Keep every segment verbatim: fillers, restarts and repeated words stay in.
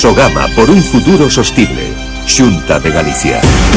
Sogama por un futuro sostible. Xunta de Galicia.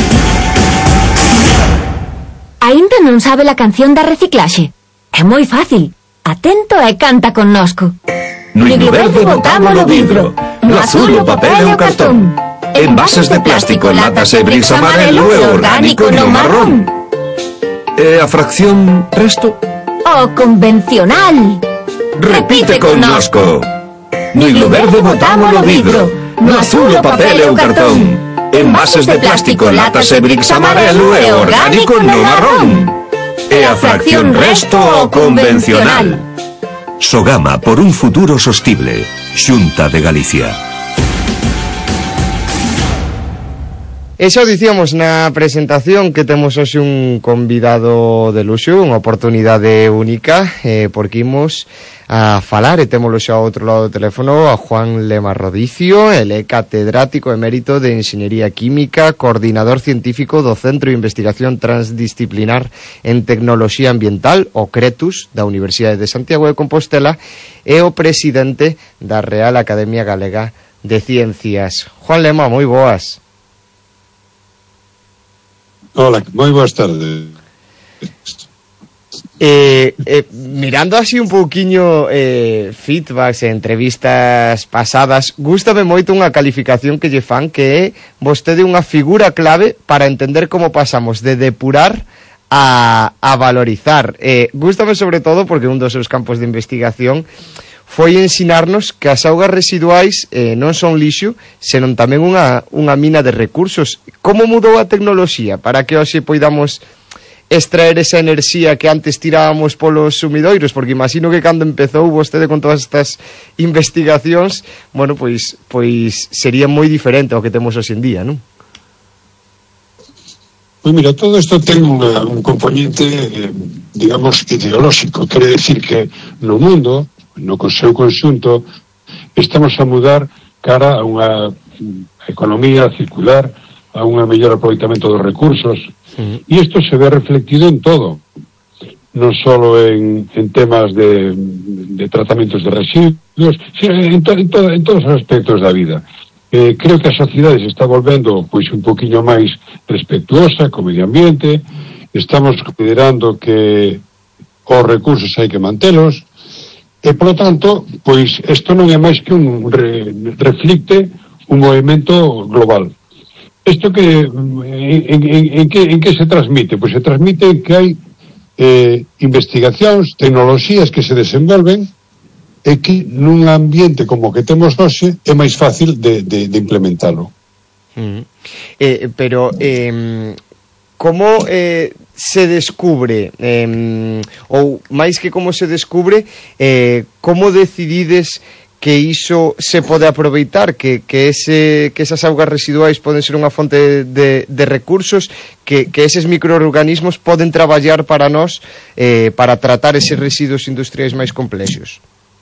Aínda non sabe a canción da reciclaxe? É moi fácil. Atento e canta connosco. No iglo verde botamos o vidro, no azul o papel e o cartón. Envases de plástico, latas e bricks amarelo e orgánico no marrón. E a fracción resto? O convencional. Repite connosco. No iglo verde botamos o vidro, no azul o papel e o cartón. Envases de plástico, latas e bricks amarelo e orgánico no marrón. E a fracción resto o convencional. Sogama por un futuro sostible. Xunta de Galicia. E xa o dicíamos na presentación que temos hoxe un convidado de luxo, unha oportunidade única, eh, porque imos a falar, e témolo xa ao outro lado do teléfono, a Juan Lema Rodicio. Ele é catedrático emérito de Enxeñería Química, coordinador científico do Centro de Investigación Transdisciplinar en Tecnoloxía Ambiental, o CRETUS, da Universidade de Santiago de Compostela, e o presidente da Real Academia Galega de Ciencias. Juan Lema, moi boas. Hola, moi boas tardes. Eh, eh, mirando así un pouquiño eh, feedbacks e entrevistas pasadas, gústame moito unha calificación que lle fan, que é vostede unha figura clave para entender como pasamos de depurar a, a valorizar. Eh, gústame sobre todo porque un dos seus campos de investigación foi ensinarnos que as augas residuais eh, non son lixo, senón tamén unha, unha mina de recursos. Como mudou a tecnoloxía para que hoxe poidamos extraer esa enerxía que antes tirábamos polos sumidoiros? Porque imagino que cando empezou vostede con todas estas investigacións, bueno, pois, pois sería moi diferente ao que temos hoxe en día, non? Pois mira, todo isto ten unha, un componente, eh, digamos, ideolóxico. Quere decir que no mundo, no seu conxunto, estamos a mudar cara a unha economía circular, a un mellor aproveitamento dos recursos, uh-huh. E isto se ve reflectido en todo, non só en, en temas de, de tratamentos de residuos, sino en, to, en, to, en todos os aspectos da vida. Eh, creo que a sociedade se está volvendo pois un poquinho máis respetuosa co medio ambiente, estamos considerando que os recursos hai que mantelos, e, polo tanto, pois, isto non é máis que un re, reflicte un movimento global. Isto que, en, en, en, que, en que se transmite? Pois se transmite que hai eh, investigacións, tecnoloxías que se desenvolven e que nun ambiente como que temos hoxe é máis fácil de, de, de implementalo. Mm. Eh, pero, eh, como... Eh... se descubre, eh, ou máis que como se descubre, eh, como decidides que iso se pode aproveitar, que, que, ese, que esas augas residuais poden ser unha fonte de, de recursos, que, que eses microorganismos poden traballar para nós eh, para tratar eses residuos industriais máis complexos?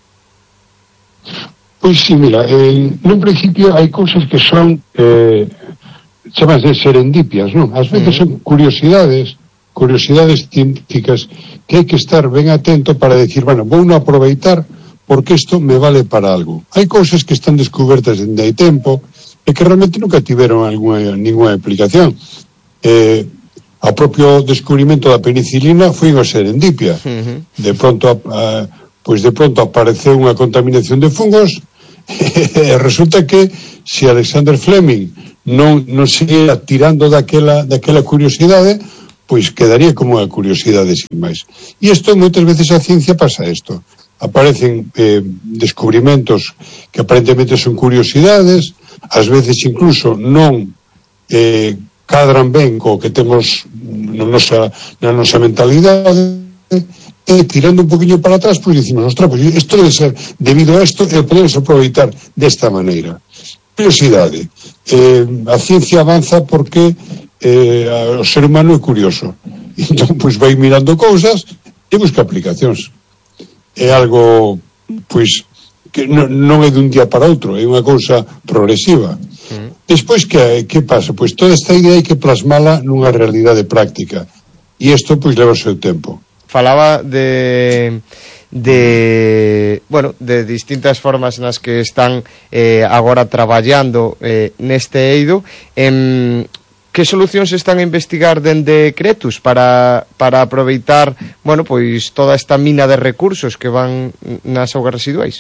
Pois sí, mira, eh, nun principio hai cousas que son eh, chamas de serendipias, non? Ás veces son curiosidades curiosidades científicas que hai que estar ben atento para decir, bueno, vou non aproveitar porque isto me vale para algo. Hai cousas que están descubertas dende hai tempo e que realmente nunca tiveron alguna, ninguna aplicación. Eh, o propio descubrimento da penicilina foi unha serendipia. Uh-huh. De pronto, a, pois de pronto apareceu unha contaminación de fungos e resulta que se Alexander Fleming non, non seguía tirando daquela, daquela curiosidade, pois quedaría como unha curiosidade sin máis. E isto, moitas veces a ciencia pasa isto. Aparecen eh, descubrimentos que aparentemente son curiosidades, ás veces incluso non eh, cadran ben co que temos na nosa, na nosa mentalidade, e tirando un poquinho para atrás, pois dicimos, ostras, pois isto debe ser debido a isto e podemos aproveitar desta maneira. Curiosidade. Eh, a ciencia avanza porque Eh, o ser humano é curioso, entón pois vai mirando cousas e busca aplicacións. É algo pois que non, non é dun día para outro, é unha cousa progresiva. Mm. Despois que, que pasa? Pois toda esta idea hai que plasmala nunha realidade práctica e isto pois leva o seu tempo. Falaba de de, bueno, de distintas formas nas que están eh, agora traballando eh, neste eido. En que solucións están a investigar dende Cretus para, para aproveitar, bueno, pois toda esta mina de recursos que van nas augas residuais?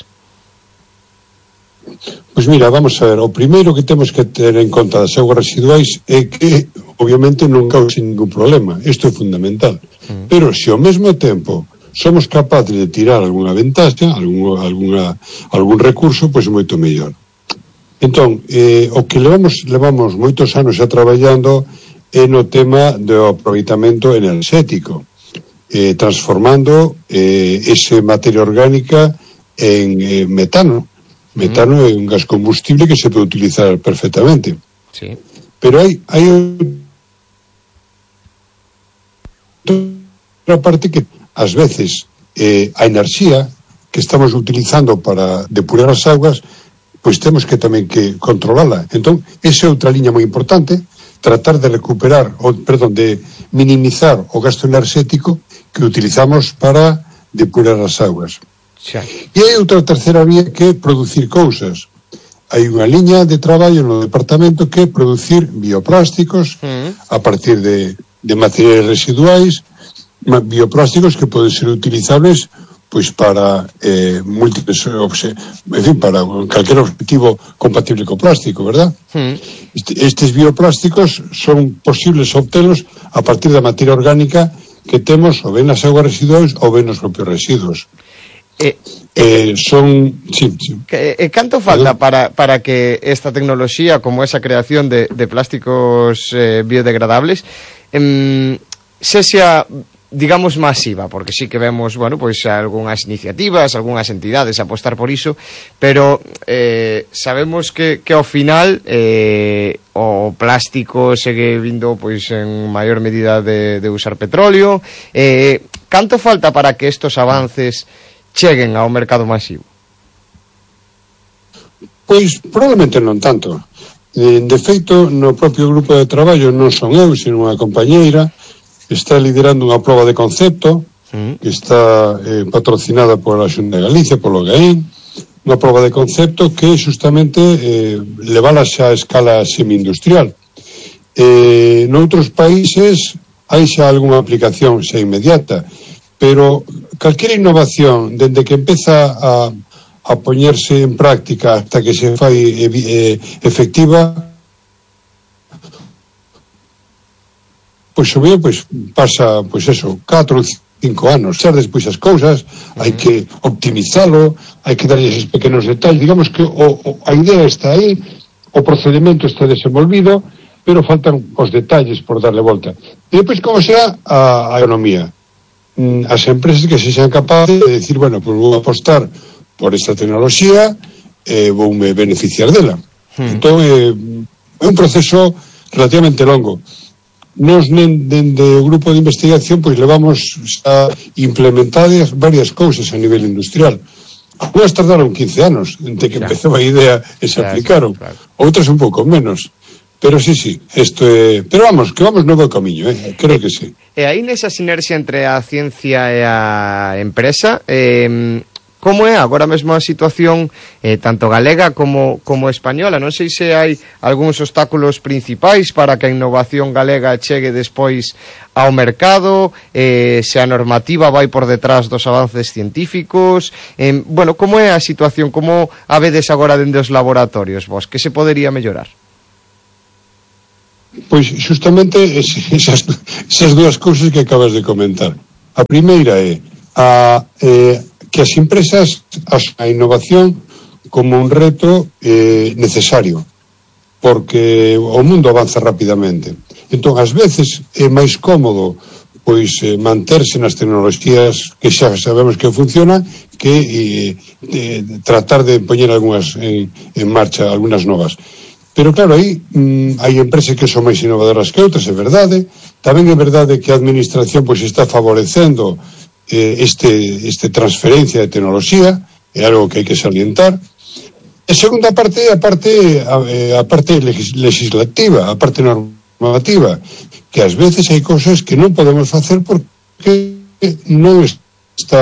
Pois mira, vamos a ver, o primeiro que temos que ter en conta das augas residuais é que, obviamente, non cause ningún problema. Isto é fundamental. Mm. Pero se ao mesmo tempo somos capaces de tirar algunha ventaxa, algún, alguna, algún recurso, pois moito mellor. Entón, eh, o que levamos, levamos moitos anos xa traballando é no tema do aproveitamento enerxético, eh, transformando eh, ese materia orgánica en eh, metano. Metano mm. é un gas combustible que se pode utilizar perfectamente. Sí. Pero hai, hai outra parte que, ás veces, eh, a enerxía que estamos utilizando para depurar as augas, pois temos que tamén que controlala. Entón, esa é outra liña moi importante, tratar de recuperar, ou, perdón, de minimizar o gasto enerxético que utilizamos para depurar as augas. Xa. E hai outra terceira vía que é producir cousas. Hai unha liña de traballo no departamento que é producir bioplásticos mm. a partir de, de materiais residuais, bioplásticos que poden ser utilizables pois para eh, múltiples, en fin, para calquer objetivo compatible co plástico, verdad? Mm. Este, estes bioplásticos son posibles obtelos a partir da materia orgánica que temos ou ben nas augas residuais ou ben nos propios residuos. Eh, eh, son... Sí, sí. Que, eh, canto falta para, para que esta tecnoloxía, como esa creación de, de plásticos eh, biodegradables, eh, sexa, digamos, masiva? Porque sí que vemos, bueno, pois algunhas iniciativas, algunhas entidades apostar por iso, pero eh, sabemos que, que ao final eh, o plástico segue vindo pois en maior medida de, de usar petróleo. Eh, canto falta para que estos avances cheguen ao mercado masivo? Pois probablemente non tanto. De, de feito, no propio grupo de traballo non son eu, sino unha compañeira está liderando unha proba de concepto mm. que está eh, patrocinada por a Xunta de Galicia, polo GAEN, unha proba de concepto que justamente eh, levala xa a escala semi-industrial. Eh, noutros países hai xa algunha aplicación xa inmediata, pero calquera innovación, dende que empeza a, a poñerse en práctica hasta que se fai eh, eh, efectiva, pois o meu, pois pasa, pois eso, catro ou cinco anos. Ser despois as cousas, uh-huh. hai que optimizalo, hai que darlle esos pequenos detalles. Digamos que o, o, a idea está aí, o procedimento está desenvolvido, pero faltan os detalles por darle volta. E depois, como será a, a economía? As empresas que se sean capaces de decir, bueno, pois vou apostar por esta tecnoloxía, eh, voume beneficiar dela. Uh-huh. Entón, eh, é un proceso relativamente longo. Nos, dende o grupo de investigación, pois levamos a implementar varias cousas a nivel industrial. Algunas tardaron quince anos entre que claro. empezou a idea e se claro, aplicaron, claro. outras un pouco menos. Pero sí, sí, isto é... Pero vamos, que vamos no bo camiño, eh? creo que sí. E aí nesa sinerxia entre a ciencia e a empresa, eh, como é agora mesmo a situación eh, tanto galega como, como española? Non sei se hai algúns obstáculos principais para que a innovación galega chegue despois ao mercado, eh, se a normativa vai por detrás dos avances científicos. Eh, bueno, como é a situación? Como a vedes agora dende os laboratorios vos? Que se podería mellorar? Pois justamente esas, esas dúas cousas que acabas de comentar. A primeira é a... Eh, que as empresas as, a innovación como un reto eh, necesario, porque o mundo avanza rapidamente. Entón, ás veces é máis cómodo pois eh, manterse nas tecnoloxías que xa sabemos que funcionan que eh, eh, tratar de poñer algunhas en, en marcha, algunhas novas. Pero claro, aí mm, hai empresas que son máis innovadoras que outras, é verdade. Tamén é verdade que a administración pois está favorecendo este, este transferencia de tecnoloxía, é algo que hai que salientar. E segunda parte, a parte, a, a parte legislativa, a parte normativa, que ás veces hai cousas que non podemos facer porque non está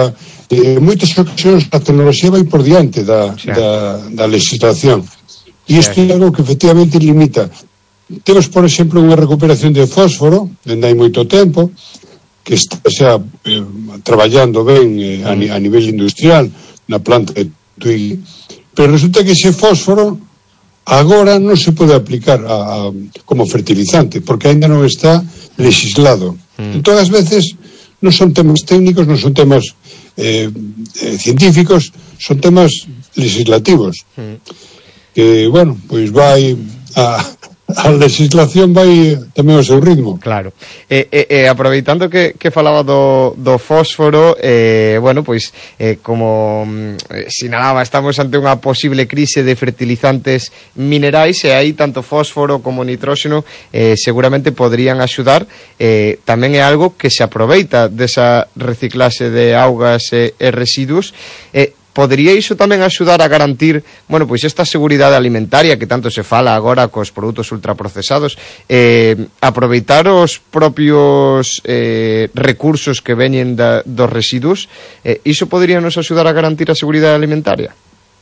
en moitas ocasións a tecnoloxía vai por diante da, sí. da, da legislación. E isto sí. é algo que efectivamente limita. Temos, por exemplo, unha recuperación de fósforo, dende hai moito tempo, que está xa eh, traballando ben eh, a, a nivel industrial na planta de Tui, pero resulta que ese fósforo agora non se pode aplicar a, a, como fertilizante, porque ainda non está legislado. Mm. Entón, ás veces, non son temas técnicos, non son temas eh, eh, científicos, son temas legislativos. Mm. Que, bueno, pois vai a... a legislación vai tamén ao seu ritmo. Claro. E, e, e aproveitando que, que falaba do, do fósforo, eh, bueno, pois, eh, como eh, sinalaba, estamos ante unha posible crise de fertilizantes minerais e aí tanto fósforo como nitróxeno eh, seguramente podrían axudar. Eh, tamén é algo que se aproveita desa reciclaxe de augas e, e residuos. Eh, Podería iso tamén axudar a garantir, bueno, pois esta seguridade alimentaria que tanto se fala agora cos produtos ultraprocesados, eh, aproveitar os propios eh, recursos que veñen da, dos residuos, eh, iso podería nos axudar a garantir a seguridade alimentaria?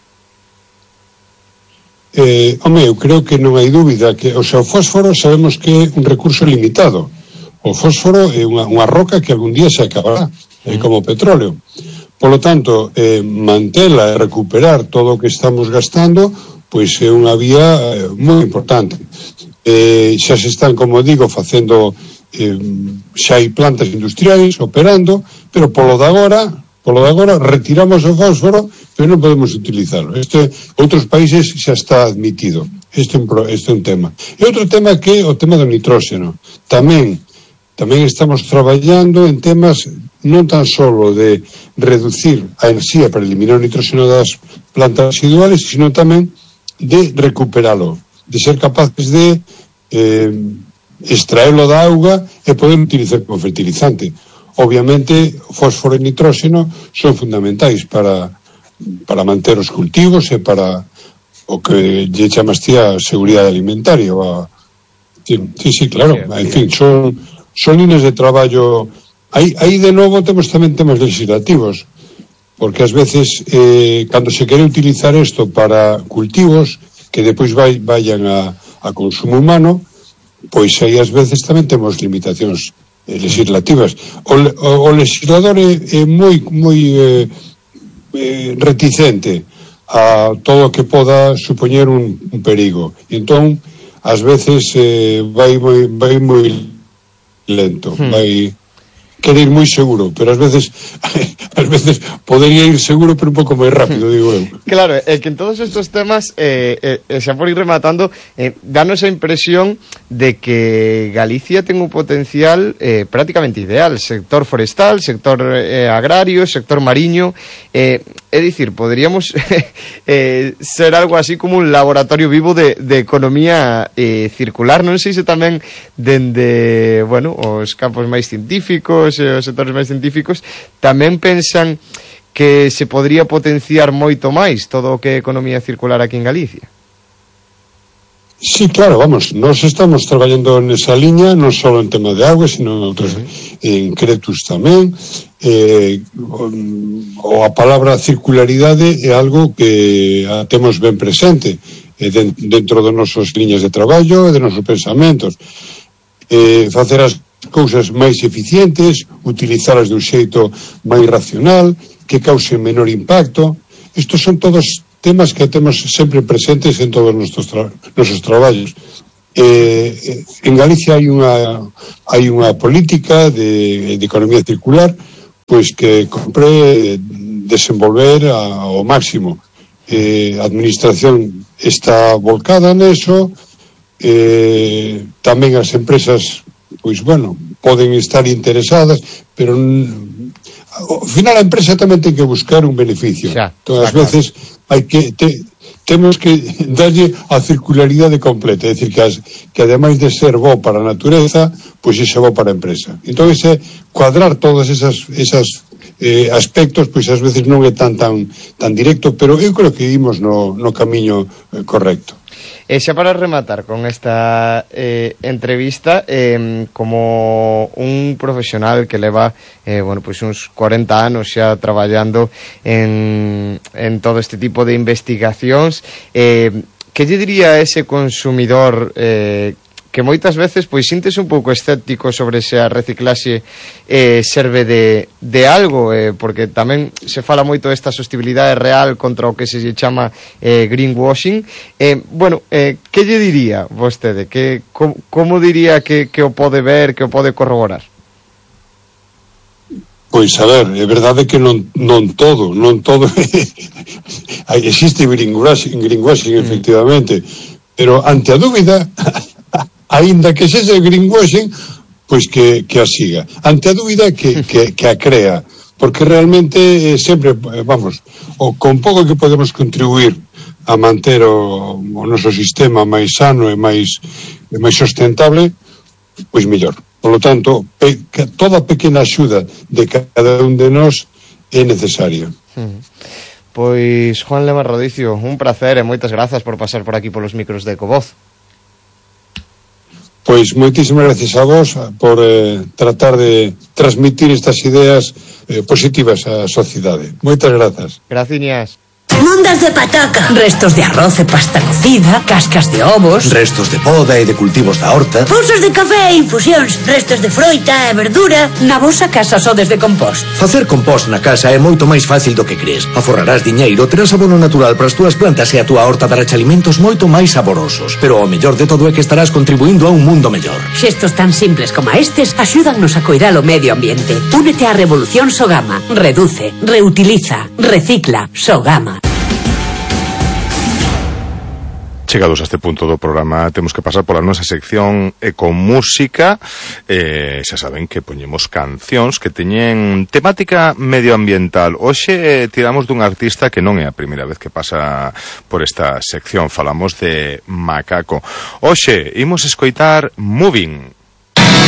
Eh, home, eu creo que non hai dúbida que, o sea, o fósforo sabemos que é un recurso limitado. O fósforo é unha, unha roca que algún día se acabará, é mm. como o petróleo. Por lo tanto, eh, mantela e recuperar todo o que estamos gastando, pois é unha vía eh, moi importante. Eh, xa se están, como digo, facendo, eh, xa hai plantas industriais operando, pero polo de agora, polo de agora retiramos o fósforo, pero non podemos utilizarlo. Este, outros países xa está admitido. Este é un, este é un tema. E outro tema que é o tema do nitróxeno. Tamén, tamén estamos traballando en temas non tan solo de reducir a enerxía para eliminar o nitróxeno das plantas residuales, sino tamén de recuperalo, de ser capaces de eh, extraerlo da auga e poder utilizar como fertilizante. Obviamente, o fósforo e nitróxeno son fundamentais para, para manter os cultivos e para o que lle chamas ti a seguridade alimentaria. A... Sí, sí, sí, claro. En fin, son, son líneas de traballo. Aí, aí de novo temos tamén temas legislativos, porque ás veces eh, cando se quere utilizar isto para cultivos que depois vai, vayan a, a consumo humano, pois aí ás veces tamén temos limitacións eh, legislativas. O, o, o legislador é, é moi, moi eh, eh, reticente a todo o que poda supoñer un, un perigo. E entón, ás veces eh, vai moi, vai moi lento, hmm. vai... quere ir moi seguro, pero ás veces ás veces podería ir seguro pero un pouco máis rápido, digo eu. Claro, é que en todos estos temas eh, eh, xa por ir rematando, eh, danos a impresión de que Galicia ten un potencial eh, prácticamente ideal, sector forestal, sector eh, agrario, sector mariño, eh, é dicir, poderíamos eh, ser algo así como un laboratorio vivo de, de economía eh, circular. Non sei se tamén dende, bueno, os campos máis científicos, os sectores máis científicos, tamén pensan que se podría potenciar moito máis todo o que é economía circular aquí en Galicia. Sí, claro, vamos, nós estamos traballando nesa liña, non só en tema de auga, sino en outros, uh-huh. en Cretus tamén. Eh, o a palabra circularidade é algo que a temos ben presente eh, dentro das nosas liñas de traballo e de nosos pensamentos. Eh, facer as cousas máis eficientes, utilizalas de un xeito máis racional, que causen menor impacto. Estos son todos temas que temos sempre presentes en todos os nosos, tra nosos traballos. Eh, en Galicia hai unha hai unha política de, de economía circular pois que compre desenvolver a, ao máximo. Eh, a administración está volcada neso, eh, tamén as empresas pois bueno, poden estar interesadas, pero ao final a empresa tamén ten que buscar un beneficio. Xa, entón, ás veces hai que te, temos que darlle a circularidade completa, é dicir que, as, que ademais de ser bo para a natureza, pois é bo para a empresa. Entón, ese cuadrar todos esas, esas eh, aspectos, pois ás veces non é tan tan tan directo, pero eu creo que imos no, no camiño eh, correcto. E xa para rematar con esta eh, entrevista, eh, como un profesional que leva eh, bueno, pues uns cuarenta anos xa traballando en, en todo este tipo de investigacións, eh, que lle diría a ese consumidor eh, que moitas veces pois sintes un pouco escéptico sobre se a reciclaxe eh, serve de, de algo, eh, porque tamén se fala moito desta sostenibilidade real contra o que se lle chama eh, greenwashing. Eh, bueno, eh, que lle diría vostede? Que, com, como diría que, que o pode ver, que o pode corroborar? Pois, a ver, é verdade que non, non todo, non todo existe greenwashing, greenwashing mm. efectivamente, pero ante a dúbida aínda que sexa greenwashing, pois que, que a siga. Ante a dúbida, que, que, que a crea. Porque realmente eh, sempre, vamos, o con pouco que podemos contribuir a manter o, o noso sistema máis sano e máis, e máis sustentable, pois mellor. Por lo tanto, pe, que toda pequena axuda de cada un de nós é necesaria. Hmm. Pois, Juan Lema Rodicio, un placer e moitas grazas por pasar por aquí polos micros de Ecovoz. Pois moitísimas gracias a vos por eh, tratar de transmitir estas ideas eh, positivas á sociedade. Moitas grazas. Graciñas. Mondas de pataca, restos de arroz e pasta cocida, cascas de ovos, restos de poda e de cultivos da horta, pousos de café e infusións, restos de froita e verdura. Na vosa casa sodes de compost. Facer compost na casa é moito máis fácil do que crees. Aforrarás diñeiro, terás abono natural para as túas plantas e a túa horta dará alimentos moito máis saborosos. Pero o mellor de todo é que estarás contribuindo a un mundo mellor. Xestos tan simples como estes axúdannos a coidar o medio ambiente. Únete á revolución Sogama. Reduce, reutiliza, recicla. Sogama. Chegados a este punto do programa, temos que pasar pola nosa sección Ecomúsica. Eh, xa saben que poñemos cancións que teñen temática medioambiental. Hoxe eh, tiramos dun artista que non é a primeira vez que pasa por esta sección. Falamos de Macaco. Hoxe imos escoitar Moving.